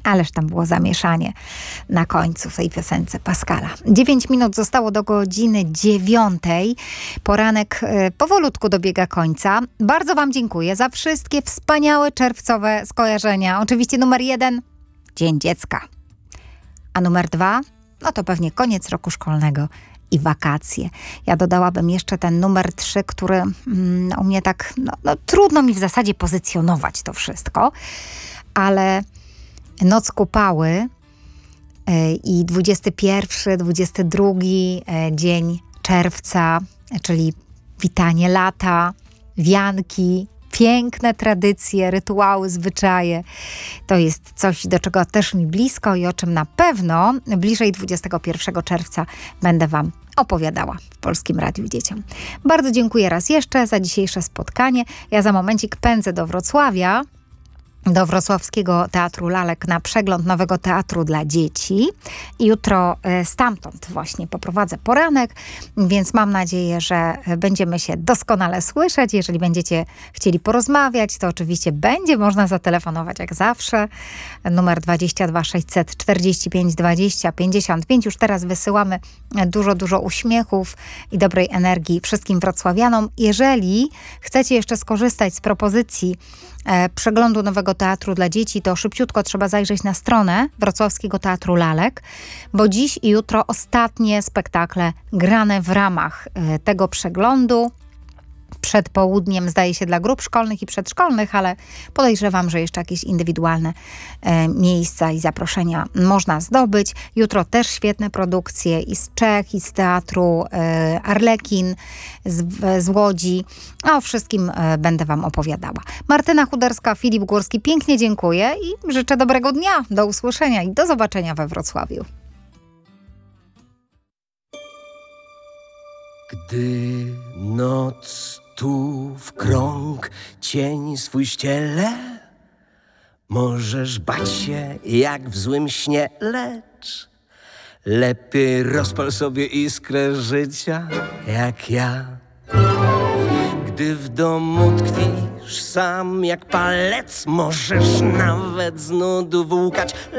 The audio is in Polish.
Ależ tam było zamieszanie na końcu w tej piosence Pascala. 9 minut zostało do godziny 9. Poranek powolutku dobiega końca. Bardzo wam dziękuję za wszystkie wspaniałe czerwcowe skojarzenia. Oczywiście numer 1, Dzień Dziecka. A numer 2, no to pewnie koniec roku szkolnego i wakacje. Ja dodałabym jeszcze ten numer 3, który u mnie tak, trudno mi w zasadzie pozycjonować to wszystko, ale Noc Kupały i 21, 22 dzień czerwca, czyli witanie lata, wianki, piękne tradycje, rytuały, zwyczaje. To jest coś, do czego też mi blisko i o czym na pewno bliżej 21 czerwca będę wam opowiadała w Polskim Radiu Dzieciom. Bardzo dziękuję raz jeszcze za dzisiejsze spotkanie. Ja za momencik pędzę do Wrocławia, do Wrocławskiego Teatru Lalek na przegląd nowego teatru dla dzieci. I jutro stamtąd właśnie poprowadzę poranek, więc mam nadzieję, że będziemy się doskonale słyszeć. Jeżeli będziecie chcieli porozmawiać, to oczywiście będzie można zatelefonować jak zawsze. Numer 22 645 20 55. Już teraz wysyłamy dużo uśmiechów i dobrej energii wszystkim wrocławianom. Jeżeli chcecie jeszcze skorzystać z propozycji przeglądu nowego teatru dla dzieci, to szybciutko trzeba zajrzeć na stronę Wrocławskiego Teatru Lalek, bo dziś i jutro ostatnie spektakle grane w ramach tego przeglądu. Przed południem, zdaje się, dla grup szkolnych i przedszkolnych, ale podejrzewam, że jeszcze jakieś indywidualne miejsca i zaproszenia można zdobyć. Jutro też świetne produkcje i z Czech, i z teatru Arlekin, z Łodzi. A o wszystkim będę wam opowiadała. Martyna Chuderska, Filip Górski, pięknie dziękuję i życzę dobrego dnia. Do usłyszenia i do zobaczenia we Wrocławiu. Gdy noc tu w krąg cień swój ściele, możesz bać się jak w złym śnie, lecz lepiej rozpal sobie iskrę życia jak ja. Gdy w domu tkwisz sam jak palec, możesz nawet z nudów łkać.